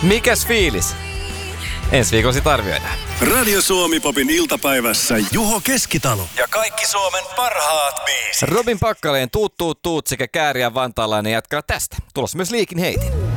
Mikäs fiilis? Ensi viikolla sit arvioidaan. Radio Suomi Popin iltapäivässä Juho Keskitalo ja kaikki Suomen parhaat biisit. Robin Pakkaleen tuut sekä Kääriä vantaalainen jatkaa tästä. Tulossa myös Liikin heitin.